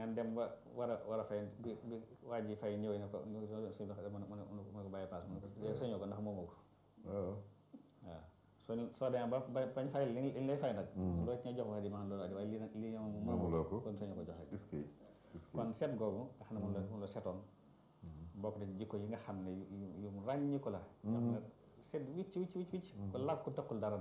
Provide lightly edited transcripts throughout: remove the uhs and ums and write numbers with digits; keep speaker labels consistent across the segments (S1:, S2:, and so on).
S1: neen dem ba war a fay bi waa ji fay ñëwee ne ko suñu dox mën ko bàyyi paas mën ko léegi sañoo ko ndax moomoo ko waaw soo demee ba bañ fay li lay fay nag loo ci ña jox wax di ma loolu addi waaye lii moom moomoo ko kon sañoo ko joxe kon seet googu nga xam ne moom la setoon bokk na ci jikko yi nga xam ne yu mu ràññi ko la xam ne seet wicc ko laab ko tëqul dara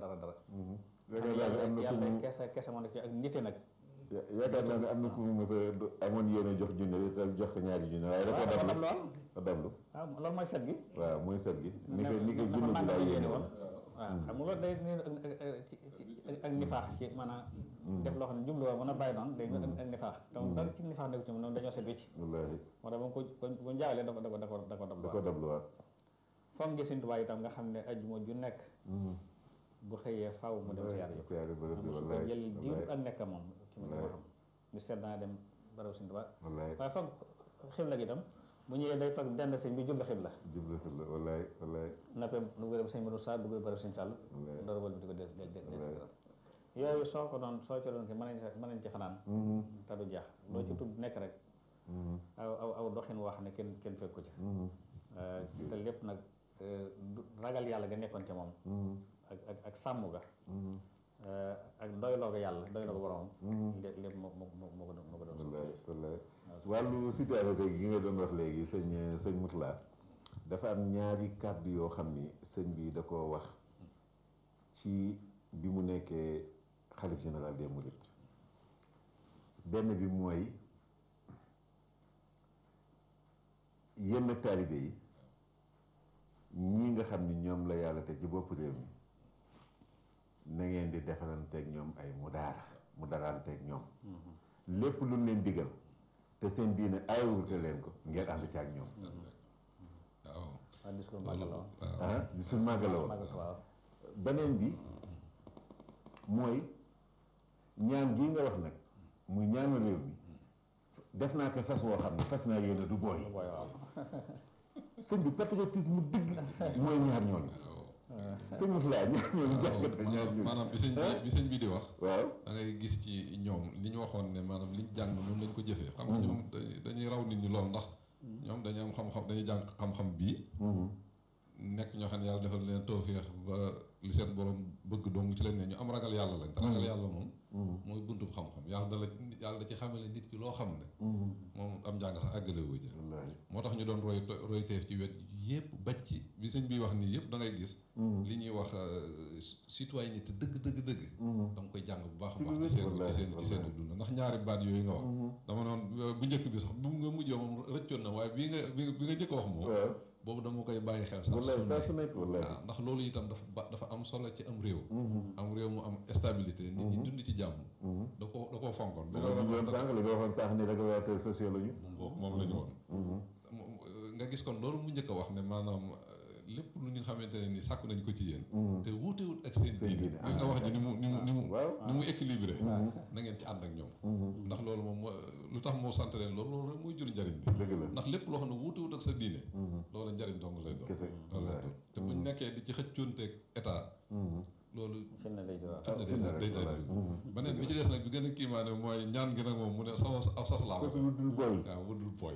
S1: yàlla kese moo nekk ak nite nag
S2: yaakaar naa ne am na ku mu mos a amoon yéene jox junne te jox ko ñaari junne waaye da ko dablu
S1: waaw loolu mooy set gi
S2: waaw mooy set gi ni ko junne bi laa yéene woon
S1: waaw xam nga loolu day ak nifaax ci maanaam def loo xam ne jubluwoo mën a bàyyi noonu day ak nifaax donc dara ci nifaax nekk ci noonu dañoo set wicc
S2: wallaahi
S1: moo tax bu ñu jaawalee da ko
S2: dabluwaat
S1: foog ngi Sëñ Tuubaa itam nga xam ne ajjuma ju nekk bu xëyee faaw mu dem siyaare bërëb bi su ko jël diir ak nekk moom ci mu ma xam bi seet naa dem baraw Sëñ Tuubaa waaye foog xibla gi itam bu ñëwee day toog dend sëñ bi jublu xibla
S2: wallaay
S1: nappee du bërëb sëñ Modou Sarr du bërëb sëñ Fall door wal bi di ko del yooyu soo ci doon ki mën nañ ci xanaan te du jeex loo ci tudd nekk rek aw doxin wax ne kenn fekk ko ci te lépp nag ragal yàlla ga nekkoon ca moom ak sàmm ga ak doyloo ko yàlla doyloo ko boromam lépp moo ko doon
S2: wallaay wàllu citoyenneté gi nga doon wax léegi sëñ Moutalla dafa am ñaari kàddu yoo xam ni sëñ bi da koo wax ci bi mu nekkee xalif général des mourides benn bi mooy yenn taalibe yi ñii nga xam ni ñoom la yàlla te ci bopp réew mi na ngeen di defalanteeg ñoom ay mudaaraanteeg ñoom lépp lu leen digal te seen diine ayewute leen ko ngeen ànd ci ak ñoom di suñ màggala woon beneen bi mooy ñaan gii nga wax nag muy ñaanu réew mi def naa ko sas woo xam ne fas naa yéene du booy sëñ bi patriotisme dëgg mooy ñaar ñooñu sëñ Moutalla ñaar ñooñu jàngata ñaar ñooñu
S3: maanaam bi sëñ bi di wax
S2: waaw
S3: da ngay gis ci ñoom li ñu waxoon ne maanaam liñ jàng noonu lañ ko jëfee xam nga ñoom dañuy raw nit ñi lool ndax ñoom dañuy am xam-xam dañuy jàng xam-xam bii nekk ñoo xam ne yàlla defal leen tawfeex ba li seen borom bëgg dong ci leen ne ñu am ragal yàlla lañ te ragal yàlla moom mooy buntub xam-xam yàlla da ci xamale nit ki loo xam ne moom am njàng sax àggale wu ja moo tax ñu doon roy teef ci wet yëpp baj ci bi sëñ bi wax nii yëpp da ngay gis li ñuy wax citoyenneté dëgg da nga koy jàng bu baax a baax ci seen dund ndax ñaari baat yooyu nga wax dama noon bu njëkk bi sax bu nga mujjoo moom rëccoon na waaye bi nga jëkk wax moom boobu dama koy bàyyi xel saa su nekk waaw ndax loolu itam dafa am solo ci am réew mu am stabilité nit ñi dund ci jàmm da koo fonkoon
S2: sànq li nga waxoon sax ni da nga waatee social lañu
S3: moom la ñu woon nga gis kon loolu mu njëkk a wax ne maanaam lépp lu ñu xamante ne ni sàkku nañ ko ci yéen te wuutewut ak seen diine gis nga wax ji ni mu équilibré na ngeen ci ànd ak ñoom ndax loolu moom lu tax moo sant leen loolu rek mooy jur njariñ bi ndax lépp loo xam ne wuutewut ak sa diine loolu njariñ dong lay doon te buñ nekkee di ci xëccoonteeg état loolu fitna day daal beneen bi ci des nag bi gën a kiimaane mooy ñaan gi nag moom mu ne sama aw sas laa
S2: wuddul booy
S3: waaw wuddul booy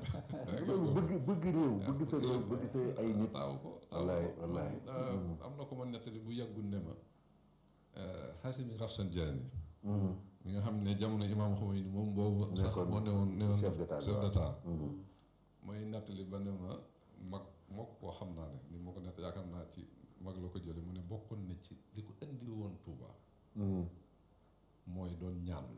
S2: bëgg réew bëgg sa réew bëgg sa ay nit
S3: taaw ko
S2: wallaay
S3: am na ko ma nettali bu yàggul ne ma Hasimi Rafsanjani mi nga xam ne jamono imaam Khomeini moom boobu sax moo newoon chef d'état mooy nettali ba ne ma mag moo koo xam naa ne ni moo ko nett yaakaar naa ci mag la ko jële mu ne bokkoon na ci li ko indi woon Touba mooy doon ñaanlu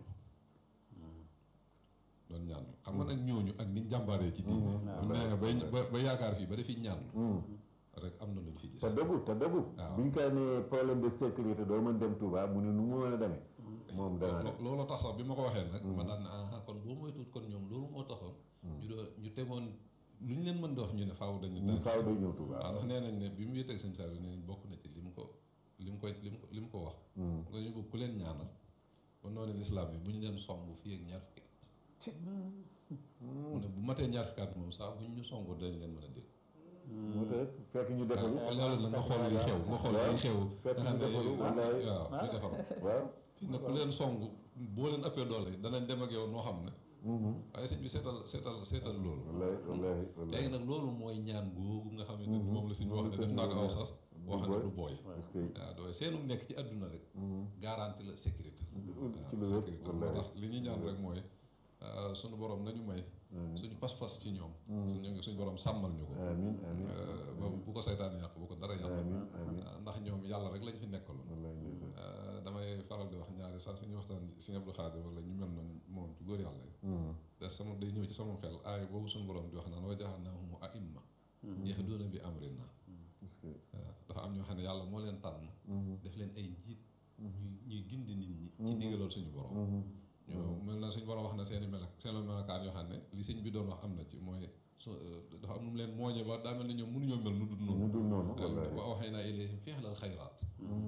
S3: xam nga nag ñooñu ak niñ jàmbaaree ci diine bu nee ba yaakaar fii ba defi ñaanlu rek am na lu ñu fi gis
S2: te dëggu buñ koy ne problème de sécurité doo mën dem Touba mu ne nu mu mën a demee moom dana
S3: loolu tax sax bi ma ko waxee nag ma daan ne kon boo moytuwut kon ñoom loolu moo taxoon ñu tegoon lu ñu leen mën di wax ñu ne faaw day
S2: ñëw Touba
S3: waaw ndax nee nañ ne bi mu yëteg sëñ Saliou nee nañ bokk na ci li mu ko wax dañu bëgg ku leen ñaanal ba noonu lislaam yi bu ñu leen song fii ak ñaar fukki at mu ne bu matee ñaar fukki at moom sax bu ñu songu dañ leen mën a dégg
S2: mu tax fekk ñu defaru
S3: loolu la nga xool li xew nga xam ne waaw ñu defaru
S2: waaw
S3: fii nag ku leen song boo leen ëppee doole danañ dem ak yow noo xam ne waaye sëñ bi seetal loolu.
S2: wallaahi
S3: léegi nag loolu mooy ñaan googu nga xamante ni moom la sëñ bi wax ne def naa ko aw sax wax ne du booy. waaw dooy seenu nekk ci àdduna rek. garanti la sécurité la. sécurité moo tax li ñuy ñaan rek mooy suñu borom nañu may. suñu pas-pas ci ñoom. suñu borom sàmmal ñu ko.
S2: amiin amiin
S3: ba bu ko saytaan yàq bu ko dara yàq. ndax ñoom yàlla rek lañ fi nekkaloon. damay faral di wax ñaari saa suñu waxtaan si Abdou Khadir wala ñu mel noonu moom ci góor yàlla yi. da sama day ñëw ci sama xel aay boobu suñu borom di wax naan wa ja'alnaahum a'imma yahduuna bi amrinaa. dafa am ñoo xam ne yàlla moo leen tànn. def leen ay njiit. ñuy gindi nit ñi. ci ndigalal suñu borom. ñoo mel na suñu borom wax na seen melokaan yoo xam ne li sëñ bi doon wax am na ci mooy dafa am nu mu leen mooñee ba daa mel ne ñoom mënuñoo mel nu dul noonu. wa awhaynaa ilayhim fi'lal xayraat.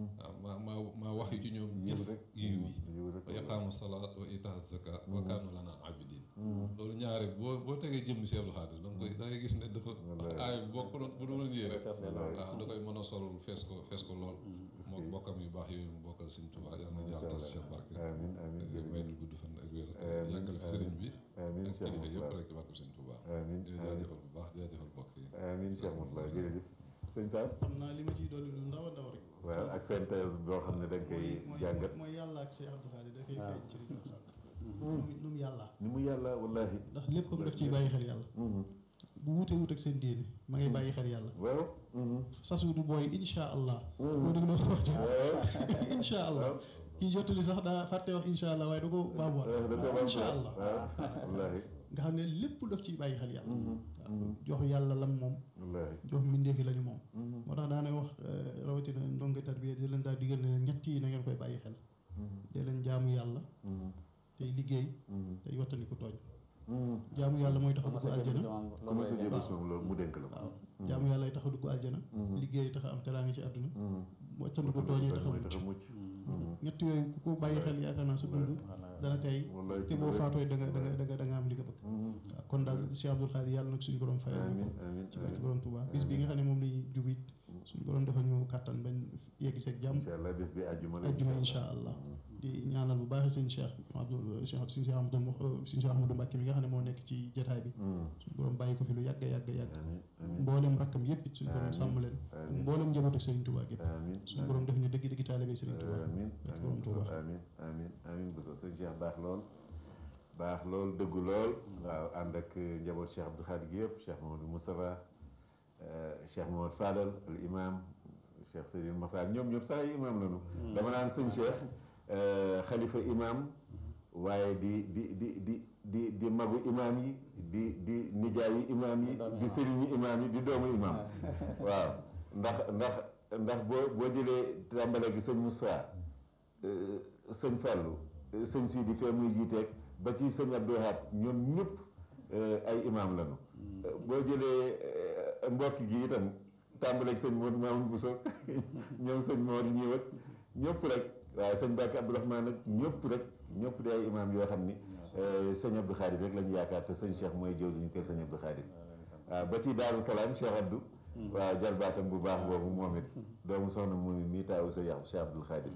S3: maa wax yu ci ñoom jëf yiw yi wa iqaamu salaat wa itaa zakaat wa kaanu lanaa aabidiin. loolu ñaare boo tegee jëmmi Seexul Xaadir da ngay gis ne dafa aay bu doon yére waaw da koy mën a sol fees ko lool. moo bokkam yu baax yooyu mu bokkal sëñ Tuubaa yal na yàlla tas seen barke. may nu gudd fan ak wér yàggal fi sëriñ bi ak kilifa yëpp rek ci barke sëñ Tuubaa. jaajëfal bu baax jaajëfal mbokk yi.
S2: amiin Cheikh Moustapha jërëjëf sëñ Sam.
S4: xam naa li ma ciy dolli lu ndaw a ndaw rek.
S2: waaw ak synthèse boo xam ne dañ koy jàngat.
S4: mooy yàlla ak Cheikh Abdou Khadir dafay feeñ ci li ñu wax sànq. nu mu yàlla.
S2: ni mu yàlla wallaahi.
S4: ndax léppam daf ciy bàyyi xel yàlla. bu wut ak seen diine ma ngay bàyyi xel yàlla.
S2: waaw.
S4: sasu du booy incha allah. boo dégg loolu wax incha allah. kii jottali sax daa fàtte wax incha allah waaye da ko baamuwaat. incha allah
S2: wallaahi.
S4: nga xam ne lépp daf ciy bàyyi xel yàlla. jox yàlla lam moom. jox mbindeefi lañu moom. moo tax daanay wax rawatina ndongo tarbiya di leen daa digal ne ñett yi na ngeen koy bàyyi xel. dee leen jaamu yàlla. tey liggéey. tey wattandiku tooñ. jaamu yàlla mooy tax a dugg aljana.
S2: mu dénk la.
S4: waaw jaamu yàlla yi tax a dugg aljana. liggéey tax a am teraanga ci àdduna. wattandiku tooñee tax a mucc. ñett yooyu ku ko bàyyi xel yaakaar naa sa dund dana tey te boo faatooy da nga am li nga bëgg. waaw kon daal Cheikh Abdou Khadir yàlla nag suñu borom fayal ñu ko ci barke borom Touba bis bi nga xam ne moom lañuy jubit suñu borom dafa ñu kàttan bañ yegg seeg jàmm.
S2: incha allah bis bi àjjuma
S4: incha allah di ñaanal bu baax sëñ Cheikh Ahmadou Mbacké mi nga xam ne moo nekk ci jataay bi. suñu borom bàyyi ko fi lu yàgg. mboolem rakkam yëpp it suñu borom sàmm leen ak mboolem njabootu Serigne Touba gépp suñu borom def ñu dëgg taalibe Serigne Touba ak borom Touba.
S2: amiin bu sëñ Cheikh baax lool dëggu lool. waaw ànd ak njaboot Cheikh Abdou Khadir gi yëpp Cheikh Mamadou Moustapha Cheikh Mamadou Fadal al imam Cheikh Seydil Mokhtar ñoom ñëpp sax ay imam lañu. dama naan sëñ Cheikh xalifa imam waaye di magu imam yi di nijaayu imam yi di sëriñu imam yi di doomu imam. waaw ndax boo jëlee tàmbale gi sëñ Moussa sëñ Fallou sëñ Sidi fee muy jiiteeg ba ci sëñ Abdou Wahab ñoom ñëpp ay imam lañu. boo jëlee mbokk gi itam tàmbaleeg sëñ Modou Mamoun Bousso ñoom sëñ Modou ñëw ak ñëpp rek waaye sëñ Bakki Abdourahmane ak ñëpp di ay imam yoo xam ni sëñ Abdou Khadir rek lañu yaakaar te sëñ Cheikh mooy jëw ñu koy sëñ Abdou Khadir. waaw ba ci Daaru Salaam Cheikh Abdou. waaw jarbaatam bu baax boobu moom it doomu soxna mu mii taawu sa yàqu Cheikh Abdou Khadir.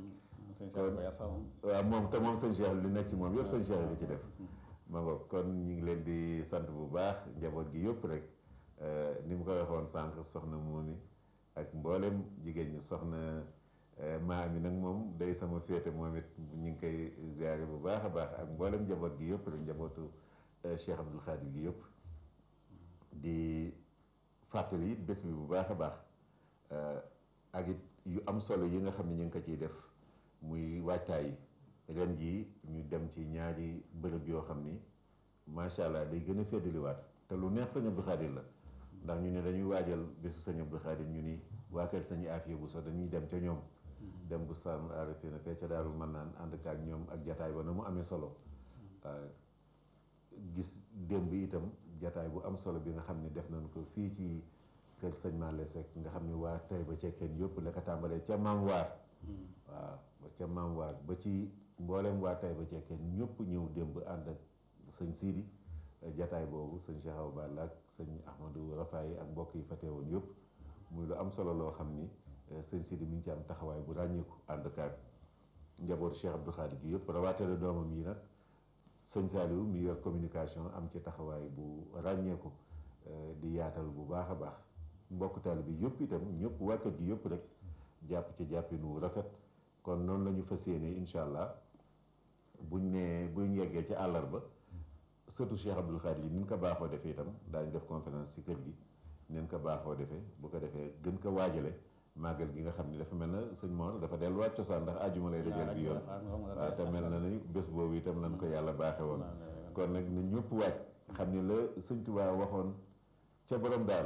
S2: waaw moom te moom sëñ Cheikh li nekk ci moom yëpp sëñ Cheikh li ci def. ma ngoog kon ñu ngi leen di sant bu baax njaboot gi yëpp rek ni mu ko waxoon sànq soxna Mouni ak mboolem jigéen ñi soxna maa mi nag moom day sama féete moom it ñu ngi koy ziare bu baax a baax ak mboolem njaboot gi yëpp rek njabootu Cheikh Abdou Khadir gi yëpp di fàttali it bés bi bu baax a baax ak it yu am solo yi nga xam ne ñu ngi ko ciy def muy waajtaay yi ren jii ñu dem ci ñaari bërëb yoo xam ni macha allah day gën a feddaliwaat te lu neex sëñ Abdou Khadir la ndax ñu ne dañuy waajal bésu sëñ Abdou Khadir ñu ni waa kër sëñ Afia bu so dañuy dem ca ñoom dem bu saan arrêté na fee ca Daarul Mannaan ànd ak ñoom ak jataay ba na mu amee solo gis démb itam jataay bu am solo bi nga xam ne def nañ ko fii ci kër sëñ Malle Seck nga xam ne waa tey ba cekkeen yëpp la ko tàmbalee ca Maam Waar waaw ba ca Maam Waar ba ci mboolem waa tey ba cekkeen ñëpp ñëw démb ànd ak sëñ Sidi jataay boobu sëñ Cheikh Awa Balla ak sëñ Ahmadou Rafaay ak mbokk yi fa teewoon yëpp muy lu am solo loo xam ni sëñ Sidi mi ngi ci am taxawaay bu ràññeeku ànd ak njabootu Cheikh Abdou Khadir gi yëpp rawatina doomam yi nag sëñ Saliou mi yor communication am ci taxawaay bu ràññeeku di yaatal bu baax a baax mbokk taalibe bi yëpp itam ñëpp waa kër gi yëpp rek jàpp ci jàppin wu rafet kon noonu la ñu fas yéene incha allah buñ yeggee ci àllarba surtout Cheikh Abdoul Khadir yi ni ñu ko baaxoo defee itam daañu def conférence ci kër gi neen ko baaxoo defee bu ko defee gën ko waajale màggal gi nga xam ni dafa mel na sëñ Mor dafa delluwaat cosaan ndax àjjuma lay dajeel bi yoon waaw te mel na ni bés boobu itam lañ ko yàlla baaxe woon kon nag na ñëpp waaj xam ni la sëñ Tuubaa waxoon ca borom daaru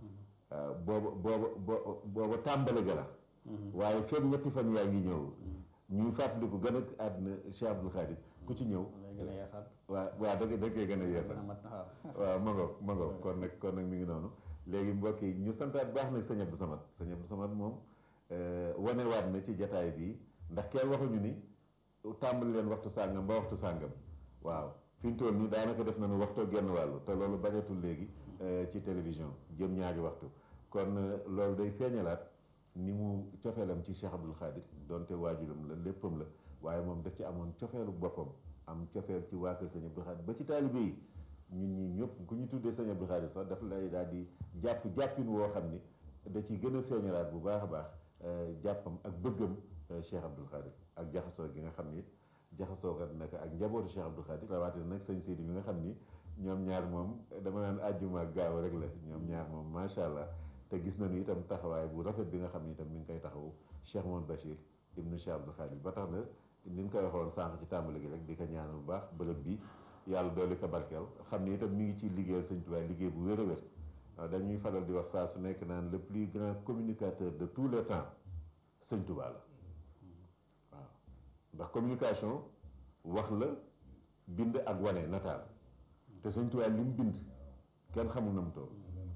S2: booba tàmbali ga la waaye feeg ñetti fan yaa ngi ñëw ñuy fàttaliku gën a àdduna Cheikh Abdoul Khadir ku ci ñëw waaw da koy gën a yeesal waaw ma ngoog kon nag mi ngi noonu léegi mbokk yi ñu santaat baax nag sëñ Abdou Samad moom wanewaat na ci jataay bi ndax kenn waxuñu ni tàmbali leen waxtu sàngam ba waxtu sàngam waaw fi ñu toll nii daanaka def nañu waxtoo genn wàllu te loolu bareetul léegi ci télévision jëm ñaari waxtu kon loolu day feeñalaat ni mu cofeelam ci Cheikh Abdoul Khadir donte waajuram la léppam la waaye moom daf ci amoon cofeelu boppam am cofeel ci waa kër sëñ Abdoul Khadir ba ci taalibe yi ñun ñi ñëpp ku ñu tuddee sëñ Abdoul Khadir sax daf lay daal di jàppin woo xam ni da ci gën a feeñalaat bu baax a baax jàppam ak bëggam Cheikh Abdoul Khadir ak jaxasoo gi nga xam ni jaxasoo kat nag ak njabootu Cheikh Abdoul Khadir rawatina nag sëñ Sidi mi nga xam ni ñoom ñaar moom dama naan àjjuma ak gaaw rek la ñoom ñaar moom macha allah te gis nañu itam taxawaay bu rafet bi nga xam ni itam mi ngi koy taxawu Cheikh Mouhamed Bachir ibnu Cheikh Abdoul Khadir ba tax na ni ñu koy waxoon sànq ci tàmbali gi rek di ko ñaanal bu baax bërëb bi yàlla dooli ko barkeel xam ni itam mi ngi ciy liggéeyal sëñ Tuubaa liggéey bu wér a wér dañuy faral di wax saa su nekk naan le plus grand communicateur de tous les temps sëñ Tuubaa la waaw ndax communication wax la bind ak wane nataal te sëñ Tuubaa li mu bind kenn xamul na mu toll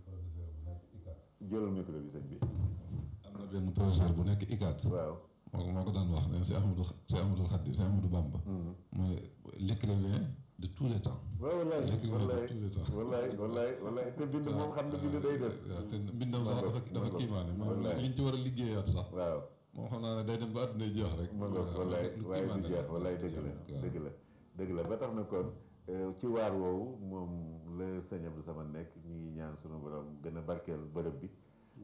S2: jëlal micro bi sëñ bi.
S3: am na benn professeur bu nekk ICAD.
S2: waaw
S3: moo ko daan wax ne si Ahmadou Khadim si Ahmadou Bamba. mooy l'écrivain de tous les temps.
S2: waaw wallaay
S3: l'écrivain de tous les temps.
S2: wallaay te bind moom xam na bind day des.
S3: waaw te bindam sax dafa kiimaane. wallaay liñ ci war a liggéeyaat sax.
S2: waaw
S3: moom xam naa ne day dem ba àdduna jeex rek.
S2: wallaay waaye du jeex wallaay dëgg la ba tax na kon ci waar woowu moom la sëñ Abdou Samad nekk ñu ngi ñaan sunu borom gën a barkeel bërëb bi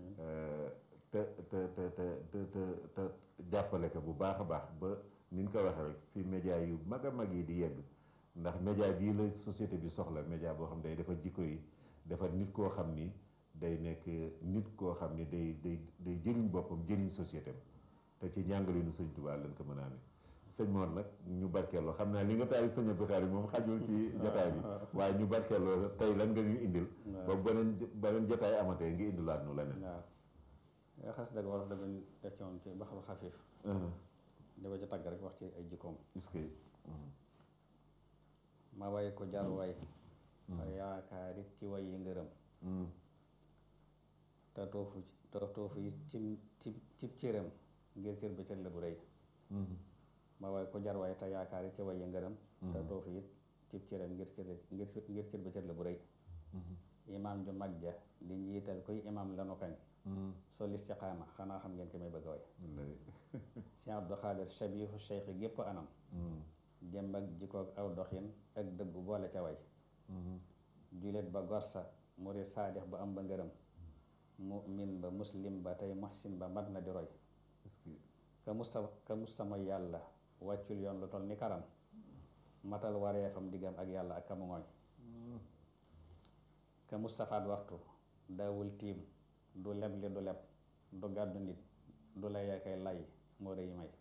S2: te jàppale ko bu baax a baax ba ni ñu ko waxee rek fi média yu mag a mag yi di yegg ndax média bii la société bi soxla média boo xam day defar jikko yi defar nit koo xam ni day nekk nit koo xam ni day jëriñ boppam jëriñ société te ci njàngalinu sëñ Tuubaa lañ ko mën a amee sëñ Mor nag ñu barkeeloo xam naa li nga taal sëñ Abdou Khadir moom xajul ci jotaay bi waaye ñu barkeeloo tey lan nga ñu indil ba beneen jotaay amatee ngi indilaat nu leneen
S1: waaw xas dëgg wolof dama def ci woon ci ba xam xafiif dafa ca tàgg rek wax ci ay jikkoom
S2: est-ce que
S1: ma way ko jar way te yaakaarit ci way yi ngërëm te toofu yi cib cëram ngir cër ba cër la bu rëy ma way ko jar way te yaakaarit ci way yi ngërëm te toofu it cib cëram ngir cër ba cër la bu rëy imaam ju mag ja di njiital koy imaam lanu kañ sol istiqaama xanaa xam ngeen ki may bëgg a way Cheikh Abdou Khadir shabihu cheikh gépp anam jëm ak jikoog aw doxin ak dëggu boole ca way julit ba gorsa murid saadix ba am ba ngërëm mu'min ba muslim ba tey muhsin ba mat na di roy ka musta mooy yàlla wàccul yoon lu toll ni karam matal wareefam diggam ak yàlla ak kamu ngooñ ka mustafaat waxtu daawul tiim du leb li du leb du gàddu nit du la yeekay lay moo rëy may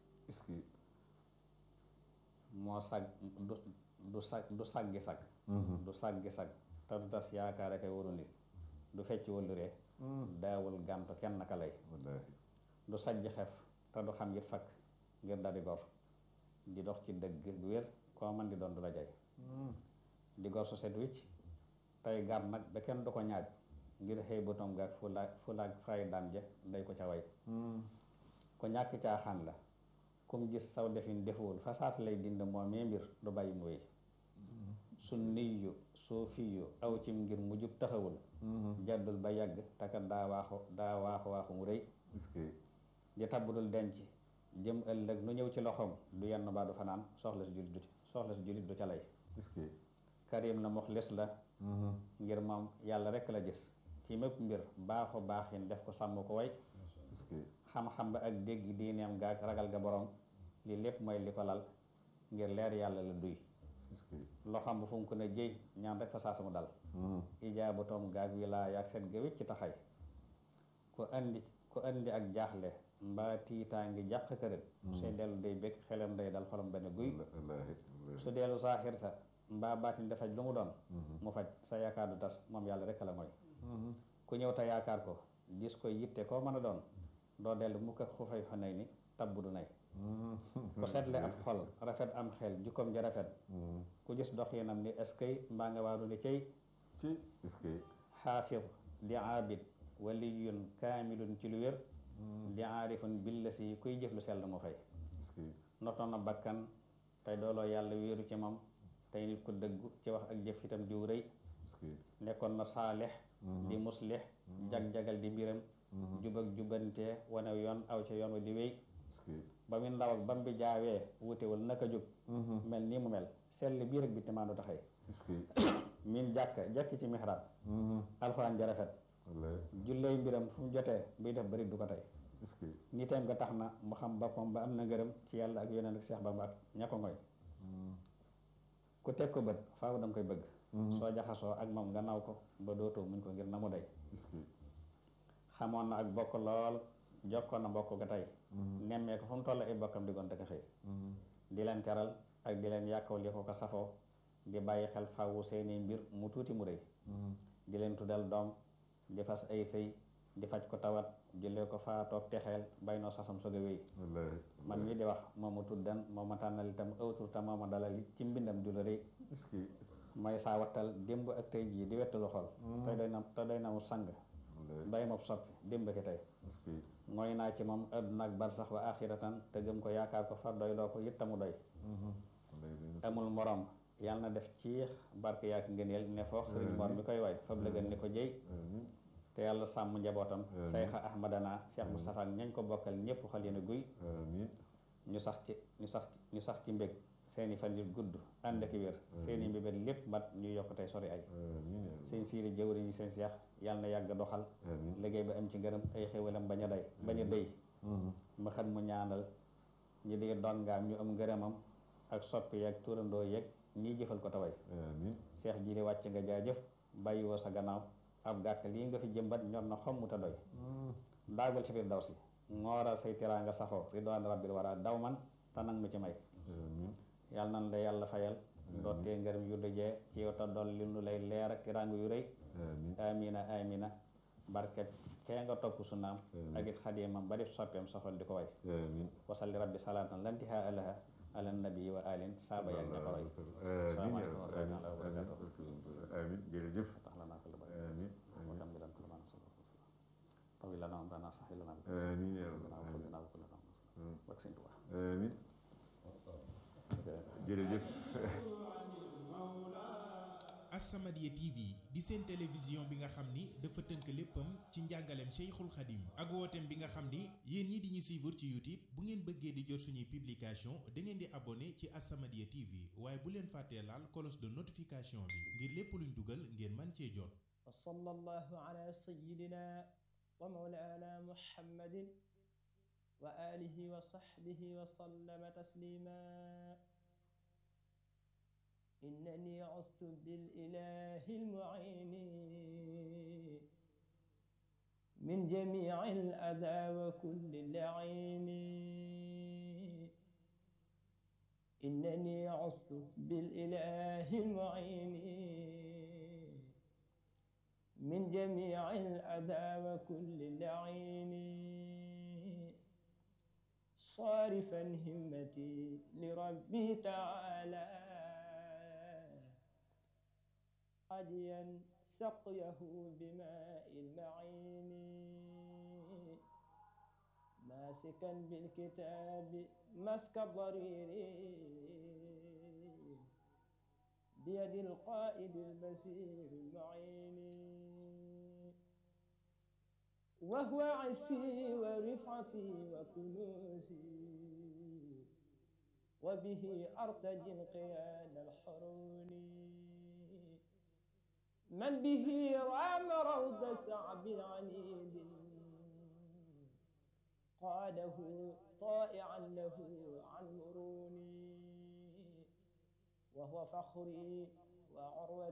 S1: moo sag du saggi sag du saggi sag te du tas yaakaar akay waru nit du fecc wëlluree daawul gàntu kenn naka lay du sajj xef te du xam yit fakk ngir daldi gor di dox ci dëgg bu wér koo man di doon du la jay di gor su set wicc tey gar nag ba kenn du ko ñaaj ngir xëy bëtom gaag fulaag fray daan ja day ko ca way ku ñàkk caaxaan la kum gis saw defin defuwul fa saas lay dind moom mee mbir du bàyyi mu wéy su niyu soo fiyu aw cim ngir mu jub taxawul jaddul ba yàgg takat daa waaxu mu rëy di tabbudul denc jëm ëllëg lu ñëw ci loxoom du yenn baa du fanaan soxla si jullit du ca lay karim la muxlis la ngir moom yàlla rekk la gis ci mépp mbir baaxu baaxin def ko sàmm ko way xam-xam ba ak dégg diineem gaag ragal ga borom lii lépp mooy li ko lal ngir leer yàlla la duy loxam bu fu mu ko ne jëy ñaan rek fa saa sama dal ijaabu toom gaag wi laa yaag seet ga wécc ci taxay ku andi ak jaaxle mbaa tiitaa ngi jàq kërit suy dellu day bég xelam day dal xolam benn guy su dellu saaxir sa mbaa baatin dafaj lu mu doon mu faj sa yaakaar du tas moom yàlla rek la mooy ku ñëw te yaakaar ko gis ko yitte koo mën a doon doo dellu mukk ak xufay xonay ni tabbu du nay ku seetle ab xol rafet am xel jukkoom ja rafet ku gis doxinam ni eskay mbaa nga waaru ni cey xaafid di aabid waliyun kaamilun ci lu wér di aarifun billasi kuy jëf lu sell mu fay notoon na bakkan tey dooloo yàlla wéeru ci moom tey nit ku dëggu ci wax ak jëf itam diw rëy nekkoon na saalix di muslix jag-jagal di mbiram jub ak jubbantee wane yoon aw ca yoon wa di wéy ba mu ndaw ak bam bi jaawee wutewul naka jub mel nii mu mel sell biir ak bitti maandu taxay min jàkk ci mihrab alxuraan ja rafet julley mbiram fu mu jotee buy def bari du ko tey nitam nga tax na mu xam boppam ba am na ngërëm ci yàlla ak yonent ak Seex Bamba ak ña ko ngoy ku teg ko bët faaw da nga koy bëgg soo jaxasoo ak moom nga naw ko ba dootoo muñ ko ngir na mu day xamoon na ak bokk lool jokkoon na bokk ga tey nemmee ko fu mu toll ay bokkam di gonte ka xëy di leen teral ak di leen yàkkaw li ko safoo di bàyyi xel faawu seeni mbir mu tuuti mu rëy di leen tuddal doom di fas ay sëy di faj ko tawat jullee ko faatoog texeel bay noo sasam soog a wéy man mii di wax moo ma tuddan moo ma tànnal itam awtur te moo ma dalal ci mbindam du la rëy may saa wattal démb ak tey jii di wettalu xol te doy na mu sang bay moom soppi démb ki tey mooy naa ci moom adduna ak barsax wa axiratan te gëm ko yaakaar ko far doy loo ko it tamu doy amul morom yàlla na def ciix barke yaak ngëneel ne foox sëriñ Mor mi koy way fab lëgën ni ko jëy te yàlla sàmm njabootam sayxa ahmadana Cheikh Moustapha ñañ ko bokkal ñëpp xol yéen a guy ñu sax ci mbég seeni fan yu gudd ànd ak wér seeni mbébét lépp mat ñu yokk tey sori ay seen siiri jëwri ñi seen seex yàlla na yàgg doxal liggéey ba am ci ngërëm ay xéwalam bañ a dëy ma xat mu ñaanal ñi di dongaam ñu am ngërëmam ak soppi yeeg turandoo yeeg ñii jëfal ko taway seex ji li wàcc nga jaajëf bàyyi woo sa gannaaw ab gàkk lii nga fi jëmbat ñor na xomm te doy daagal ci biir daw si ngooral say teraanga saxoo ridwaan rabbil wara daw man te nag mu ci may yàlla nan la yàlla fayal dootee ngërëm yu dëjee ci yow te dool li nu lay leer ak teraanga yu rëy amina barket kee nga topp su naam ak it xadimam ba def soppeem soxol di ko way wasalli rabbi salaatan lantiha alaha ala nabi wa alin saaba yak ña ko roy salaamaaleykum wa rahmatullahi wa barakatuh
S2: amin jërëjëf
S1: tax la naa ko la bari amin wakam bi lan ko la maana solo tawi la naa dana sax la naa
S2: amin ya
S1: rabbal alamin naa ko la naa bak sëñ Tuubaa
S2: amin jërëjëf
S5: As-Samadiyya TV di seen télévision bi nga xam ni dafa tënk léppam ci njàngaleem Cheikhul Khadim ak wooteem bi nga xam ni yéen ñi di ñu suivre ci YouTube bu ngeen bëggee di jot suñuy publication da ngeen di abonné ci As-Samadiyya TV waaye bu leen fàttee laal cloche de notification bi ngir lépp luñ dugal ngeen man cee jot.
S6: wa sallallahu ala sayyidina wa mawlana muhammadin wa alihi wa sahbihi wa sallama taslima إنني عزت بالإله المعين من جميع الأذى وكل اللعين إنني عزت بالإله المعين من جميع الأذى وكل اللعين صارفا همتي لربي تعالى عاديا سقيه بماء المعين ماسكا بالكتاب مسك الضرير بيد القائد البصير المعين وهو عزي ورفعتي وكنوزي وبه أرتجي انقياد الحرون من به رام روض سعب عنيد قاده طائعا له عن مروني وهو فخري وعروة